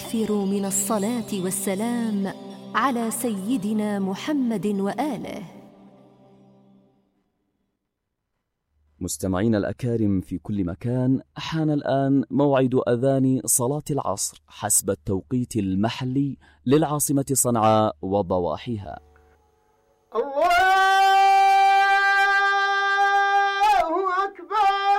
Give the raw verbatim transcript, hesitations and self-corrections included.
الوافر من الصلاة والسلام على سيدنا محمد وآله. مستمعين الأكارم في كل مكان، حان الآن موعد أذان صلاة العصر حسب التوقيت المحلي للعاصمة صنعاء وضواحيها. الله